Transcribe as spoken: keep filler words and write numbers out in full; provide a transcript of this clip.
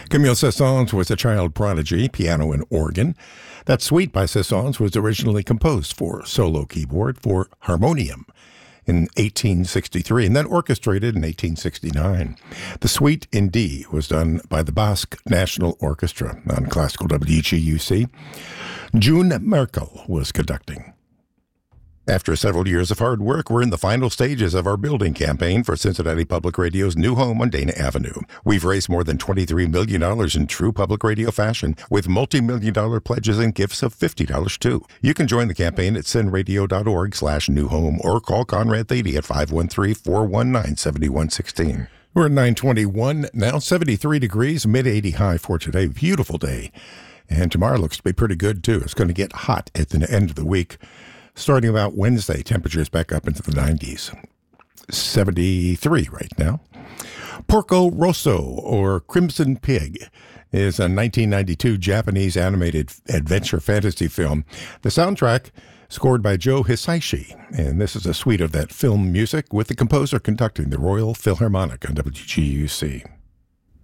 Camille Saint-Saëns was a child prodigy, piano and organ. That suite by Saint-Saëns was originally composed for solo keyboard for harmonium in eighteen sixty-three and then orchestrated in eighteen sixty-nine. The suite in D was done by the Basque National Orchestra on classical W G U C. June Merkel was conducting. After several years of hard work, we're in the final stages of our building campaign for Cincinnati Public Radio's new home on Dana Avenue. We've raised more than twenty-three million dollars in true public radio fashion, with multi-million dollar pledges and gifts of fifty dollars too. You can join the campaign at cinradio.org slash new home or call Conrad Thady at five one three, four one nine, seven one one six. We're at nine twenty-one, now seventy-three degrees, mid eighty high for today. Beautiful day. And tomorrow looks to be pretty good too. It's going to get hot at the end of the week. Starting about Wednesday, temperatures back up into the nineties. seventy-three right now. Porco Rosso, or Crimson Pig, is a nineteen ninety-two Japanese animated adventure fantasy film. The soundtrack scored by Joe Hisaishi, and this is a suite of that film music with the composer conducting the Royal Philharmonic on W G U C.